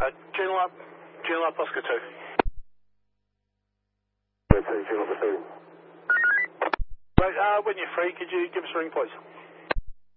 Juno Oscar 2. Juno Oscar 2. Right, when you're free, could you give us a ring, please?